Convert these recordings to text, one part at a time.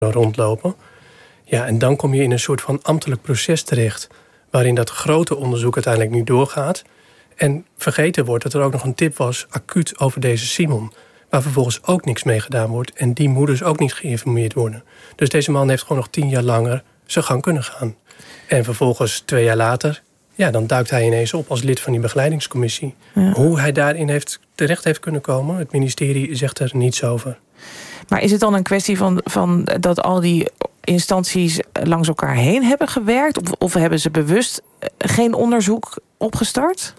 rondlopen. Ja, en dan kom je in een soort van ambtelijk proces terecht, waarin dat grote onderzoek uiteindelijk nu doorgaat. En vergeten wordt dat er ook nog een tip was, acuut, over deze Simon, waar vervolgens ook niks mee gedaan wordt en die moeders ook niet geïnformeerd worden. Dus deze man heeft gewoon nog 10 jaar langer zijn gang kunnen gaan. En vervolgens 2 jaar later, ja, dan duikt hij ineens op als lid van die begeleidingscommissie. Ja. Hoe hij daarin terecht heeft kunnen komen, het ministerie zegt er niets over. Maar is het dan een kwestie van dat al die instanties langs elkaar heen hebben gewerkt? Of hebben ze bewust geen onderzoek opgestart?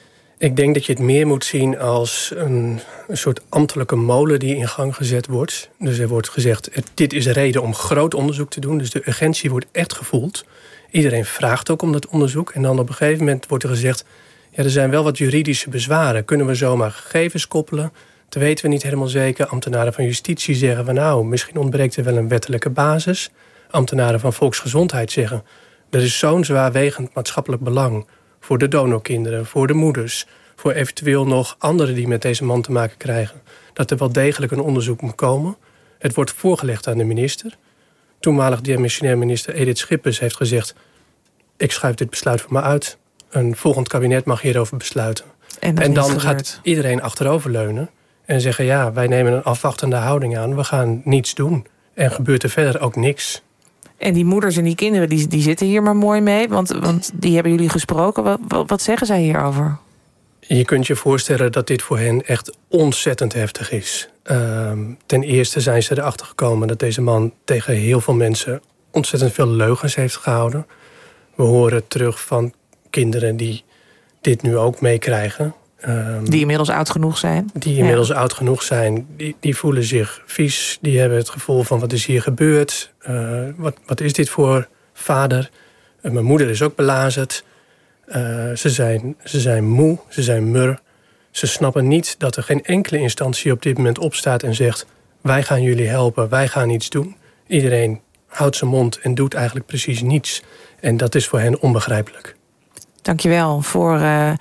Ik denk dat je het meer moet zien als een soort ambtelijke molen die in gang gezet wordt. Dus er wordt gezegd, dit is reden om groot onderzoek te doen. Dus de urgentie wordt echt gevoeld. Iedereen vraagt ook om dat onderzoek. En dan op een gegeven moment wordt er gezegd, ja, er zijn wel wat juridische bezwaren. Kunnen we zomaar gegevens koppelen? Dat weten we niet helemaal zeker. Ambtenaren van justitie zeggen van nou, misschien ontbreekt er wel een wettelijke basis. Ambtenaren van volksgezondheid zeggen, er is zo'n zwaarwegend maatschappelijk belang voor de donorkinderen, voor de moeders, voor eventueel nog anderen die met deze man te maken krijgen, dat er wel degelijk een onderzoek moet komen. Het wordt voorgelegd aan de minister. Toenmalig demissionair minister Edith Schippers heeft gezegd, ik schuif dit besluit voor me uit. Een volgend kabinet mag hierover besluiten. En dan gaat iedereen achteroverleunen en zeggen, ja, wij nemen een afwachtende houding aan. We gaan niets doen. En gebeurt er verder ook niks. En die moeders en die kinderen, die zitten hier maar mooi mee. Want die hebben jullie gesproken. Wat zeggen zij hierover? Je kunt je voorstellen dat dit voor hen echt ontzettend heftig is. Ten eerste zijn ze erachter gekomen dat deze man tegen heel veel mensen ontzettend veel leugens heeft gehouden. We horen terug van kinderen die dit nu ook meekrijgen. Die inmiddels oud genoeg zijn. Oud genoeg zijn. Die voelen zich vies. Die hebben het gevoel van, wat is hier gebeurd? Wat is dit voor vader? Mijn moeder is ook belazerd. Ze zijn moe. Ze zijn mur. Ze snappen niet dat er geen enkele instantie op dit moment opstaat en zegt, wij gaan jullie helpen. Wij gaan iets doen. Iedereen houdt zijn mond en doet eigenlijk precies niets. En dat is voor hen onbegrijpelijk. Dankjewel voor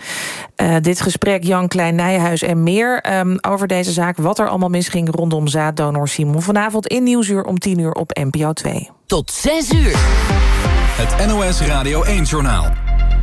dit gesprek, Jan Klein-Nijhuis en meer over deze zaak. Wat er allemaal misging rondom zaaddonor Simon. Vanavond in Nieuwsuur om 10 uur op NPO 2. Tot 6 uur. Het NOS Radio 1-journaal.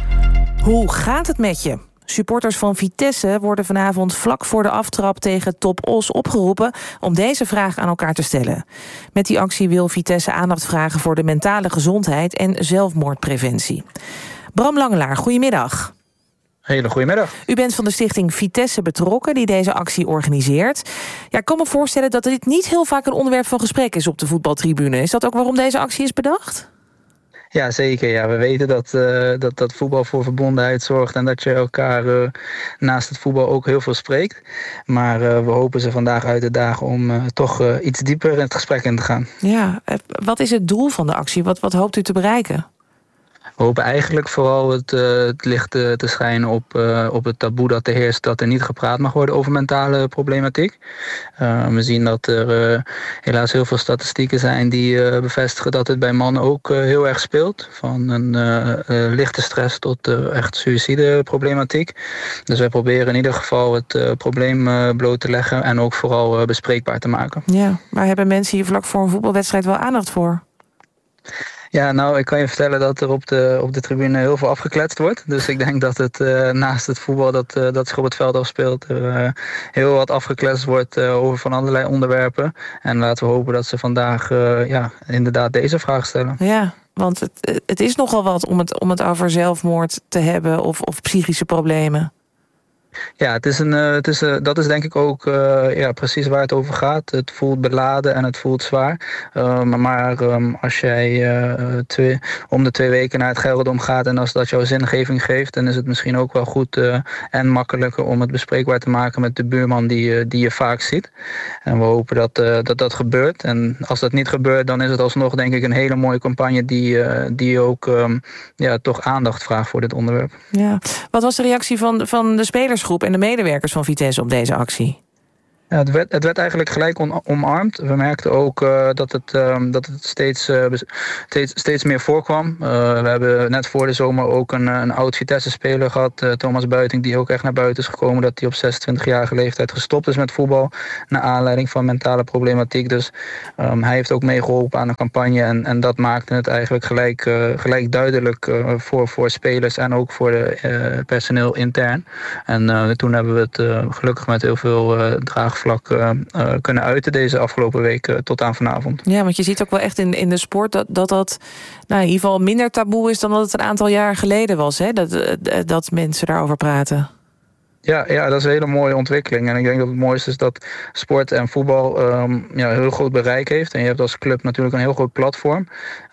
Hoe gaat het met je? Supporters van Vitesse worden vanavond vlak voor de aftrap tegen Top Os opgeroepen om deze vraag aan elkaar te stellen. Met die actie wil Vitesse aandacht vragen voor de mentale gezondheid en zelfmoordpreventie. Bram Langelaar, goedemiddag. Hele goedemiddag. U bent van de stichting Vitesse betrokken die deze actie organiseert. Ja, ik kan me voorstellen dat dit niet heel vaak een onderwerp van gesprek is op de voetbaltribune. Is dat ook waarom deze actie is bedacht? Ja, zeker. Ja, we weten dat voetbal voor verbondenheid zorgt en dat je elkaar naast het voetbal ook heel veel spreekt. Maar we hopen ze vandaag uit te dagen om toch iets dieper in het gesprek in te gaan. Ja, wat is het doel van de actie? Wat hoopt u te bereiken? We hopen eigenlijk vooral het licht te schijnen op het taboe dat er heerst, dat er niet gepraat mag worden over mentale problematiek. We zien dat er helaas heel veel statistieken zijn die bevestigen dat het bij mannen ook heel erg speelt. Van een lichte stress tot echt suïcideproblematiek. Dus wij proberen in ieder geval het probleem bloot te leggen en ook vooral bespreekbaar te maken. Ja, maar hebben mensen hier vlak voor een voetbalwedstrijd wel aandacht voor? Ja, nou, ik kan je vertellen dat er op de tribune heel veel afgekletst wordt. Dus ik denk dat het naast het voetbal dat zich op het veld afspeelt, er heel wat afgekletst wordt over van allerlei onderwerpen. En laten we hopen dat ze vandaag inderdaad deze vraag stellen. Ja, want het is nogal wat om het over zelfmoord te hebben of psychische problemen. Ja, dat is denk ik ook precies waar het over gaat. Het voelt beladen en het voelt zwaar. Maar als jij om de 2 weken naar het Gelredome gaat en als dat jouw zingeving geeft, dan is het misschien ook wel goed en makkelijker om het bespreekbaar te maken met de buurman die je vaak ziet. En we hopen dat gebeurt. En als dat niet gebeurt, dan is het alsnog denk ik een hele mooie campagne die ook toch aandacht vraagt voor dit onderwerp. Ja. Wat was de reactie van de spelersgroep en de medewerkers van Vitesse op deze actie? Ja, het werd eigenlijk gelijk omarmd. We merkten ook dat het steeds meer voorkwam. We hebben net voor de zomer ook een oud Vitesse-speler gehad, Thomas Buiting, die ook echt naar buiten is gekomen dat hij op 26-jarige leeftijd gestopt is met voetbal, naar aanleiding van mentale problematiek. Dus hij heeft ook meegeholpen aan de campagne en dat maakte het eigenlijk gelijk duidelijk voor spelers en ook voor de personeel intern. En toen hebben we het gelukkig met heel veel draagvlak kunnen uiten deze afgelopen week tot aan vanavond. Ja, want je ziet ook wel echt in de sport dat in ieder geval minder taboe is dan dat het een aantal jaar geleden was, hè? Dat mensen daarover praten. Ja, dat is een hele mooie ontwikkeling. En ik denk dat het mooiste is dat sport en voetbal een heel groot bereik heeft. En je hebt als club natuurlijk een heel groot platform.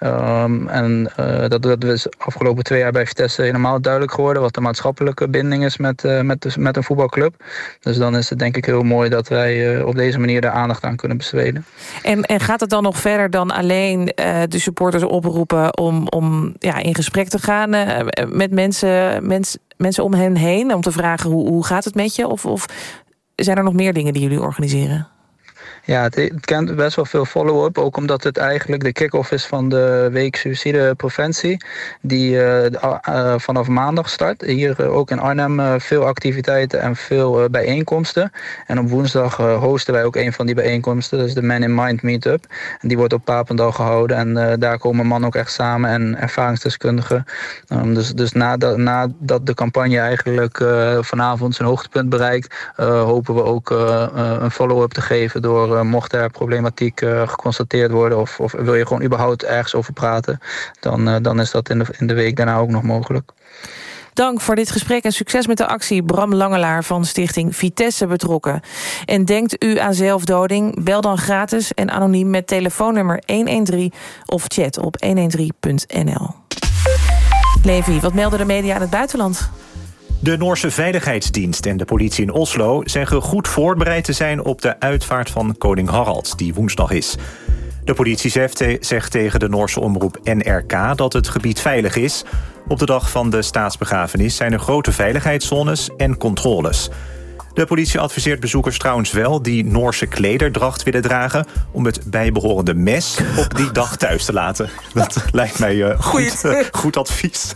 Dat is afgelopen 2 jaar bij Vitesse helemaal duidelijk geworden wat de maatschappelijke binding is met een voetbalclub. Dus dan is het denk ik heel mooi dat wij op deze manier daar aandacht aan kunnen besteden. En gaat het dan nog verder dan alleen de supporters oproepen om in gesprek te gaan met mensen om hen heen, om te vragen hoe gaat het met je? Of zijn er nog meer dingen die jullie organiseren? Ja, het kent best wel veel follow-up. Ook omdat het eigenlijk de kick-off is van de week suïcidepreventie. Die vanaf maandag start. Hier ook in Arnhem veel activiteiten en veel bijeenkomsten. En op woensdag hosten wij ook een van die bijeenkomsten. Dat is de Man in Mind Meetup. En die wordt op Papendal gehouden. En daar komen mannen ook echt samen en ervaringsdeskundigen. Dus nadat de campagne eigenlijk vanavond zijn hoogtepunt bereikt, hopen we ook een follow-up te geven door mocht er problematiek geconstateerd worden of wil je gewoon überhaupt ergens over praten, dan is dat in de week daarna ook nog mogelijk. Dank voor dit gesprek en succes met de actie. Bram Langelaar van Stichting Vitesse betrokken. En denkt u aan zelfdoding? Bel dan gratis en anoniem met telefoonnummer 113 of chat op 113.nl. Levi, wat melden de media aan het buitenland? De Noorse Veiligheidsdienst en de politie in Oslo zeggen goed voorbereid te zijn op de uitvaart van koning Harald, die woensdag is. De politie zegt tegen de Noorse omroep NRK dat het gebied veilig is. Op de dag van de staatsbegrafenis zijn er grote veiligheidszones en controles. De politie adviseert bezoekers trouwens wel die Noorse klederdracht willen dragen om het bijbehorende mes op die dag thuis te laten. Dat lijkt mij goed advies.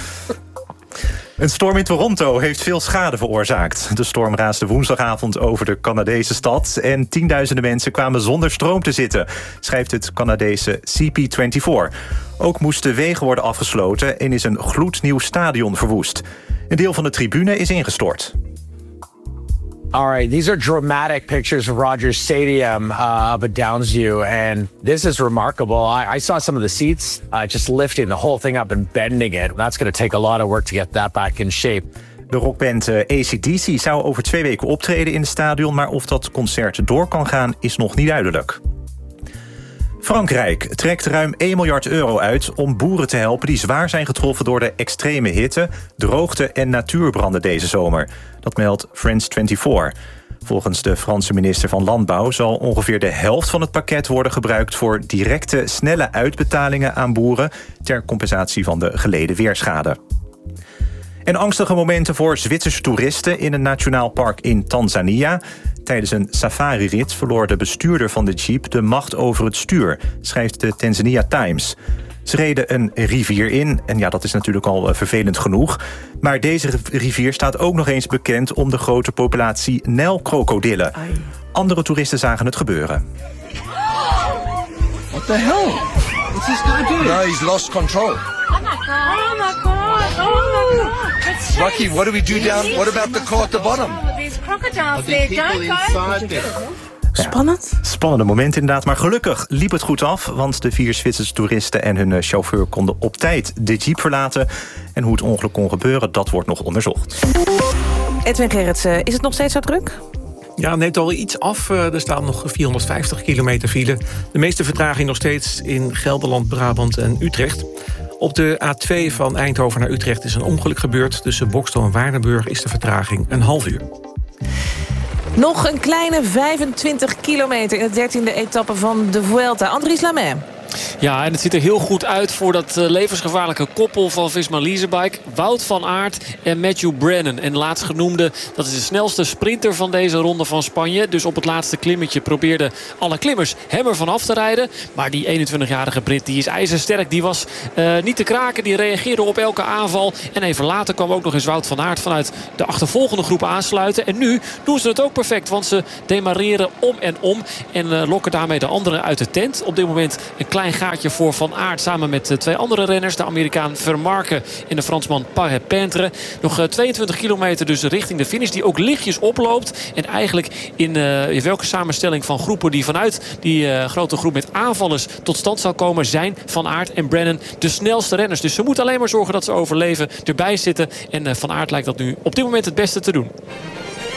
Een storm in Toronto heeft veel schade veroorzaakt. De storm raasde woensdagavond over de Canadese stad en tienduizenden mensen kwamen zonder stroom te zitten, schrijft het Canadese CP24. Ook moesten wegen worden afgesloten en is een gloednieuw stadion verwoest. Een deel van de tribune is ingestort. All right, these are dramatic pictures of Rogers Stadium up at Downsview, and this is remarkable. I saw some of the seats just lifting the whole thing up and bending it. That's going to take a lot of work to get that back in shape. De rockband AC/DC zou over 2 weken optreden in het stadion, maar of dat concert door kan gaan is nog niet duidelijk. Frankrijk trekt ruim 1 miljard euro uit om boeren te helpen die zwaar zijn getroffen door de extreme hitte, droogte en natuurbranden deze zomer. Dat meldt France 24. Volgens de Franse minister van Landbouw zal ongeveer de helft van het pakket worden gebruikt voor directe, snelle uitbetalingen aan boeren ter compensatie van de geleden weerschade. En angstige momenten voor Zwitserse toeristen in een nationaal park in Tanzania. Tijdens een safari-rit verloor de bestuurder van de jeep de macht over het stuur, schrijft de Tanzania Times. Ze reden een rivier in en ja, dat is natuurlijk al vervelend genoeg. Maar deze rivier staat ook nog eens bekend om de grote populatie Nijlkrokodillen. Andere toeristen zagen het gebeuren. What the hell? What's this guy doing? No, he's lost control. Oh my god. Oh my god. Oh my god. Rocky, what do we do down? What about the car at the bottom? These crocodiles there, don't go. Spannend. Spannende moment inderdaad, maar gelukkig liep het goed af, want de 4 Zwitserse toeristen en hun chauffeur konden op tijd de jeep verlaten. En hoe het ongeluk kon gebeuren, dat wordt nog onderzocht. Edwin Gerritsen, is het nog steeds zo druk? Ja, het neemt al iets af. Er staan nog 450 kilometer file. De meeste vertraging nog steeds in Gelderland, Brabant en Utrecht. Op de A2 van Eindhoven naar Utrecht is een ongeluk gebeurd. Tussen Bokstel en Waardenburg is de vertraging een half uur. Nog een kleine 25 kilometer in de 13e etappe van de Vuelta. Andries Lamet. Ja, en het ziet er heel goed uit voor dat levensgevaarlijke koppel van Visma Leasebike. Wout van Aert en Matthew Brennan. En laatstgenoemde, dat is de snelste sprinter van deze ronde van Spanje. Dus op het laatste klimmetje probeerden alle klimmers hem ervan af te rijden. Maar die 21-jarige Brit die is ijzersterk. Die was niet te kraken. Die reageerde op elke aanval. En even later kwam ook nog eens Wout van Aert vanuit de achtervolgende groep aansluiten. En nu doen ze het ook perfect. Want ze demareren om en om. En lokken daarmee de anderen uit de tent. Op dit moment een klein gaatje voor Van Aert. Samen met 2 andere renners. De Amerikaan Vermarke en de Fransman Paré-Pentre. Nog 22 kilometer dus richting de finish. Die ook lichtjes oploopt. En eigenlijk in welke samenstelling van groepen die vanuit die grote groep met aanvallers tot stand zal komen, zijn Van Aert en Brennan de snelste renners. Dus ze moeten alleen maar zorgen dat ze overleven, erbij zitten. En Van Aert lijkt dat nu op dit moment het beste te doen.